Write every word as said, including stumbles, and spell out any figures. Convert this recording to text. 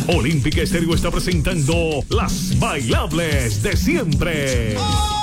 Olímpica Estéreo está presentando Las Bailables de Siempre. Oh.